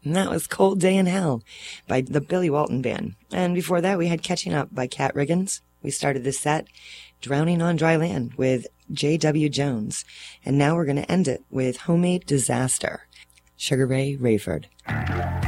And that was Cold Day in Hell by the Billy Walton Band. And before that, we had Catching Up by Cat Riggins. We started this set Drowning on Dry Land with J.W. Jones. And now we're going to end it with Homemade Disaster, Sugar Ray Rayford.